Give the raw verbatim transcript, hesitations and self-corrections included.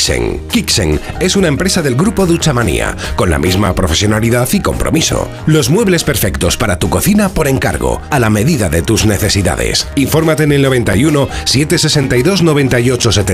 Kixen. Kixen es una empresa del grupo Duchamanía, con la misma profesionalidad y compromiso. Los muebles perfectos para tu cocina por encargo, a la medida de tus necesidades. Infórmate en el noventa y uno, setecientos sesenta y dos, noventa y ocho setenta.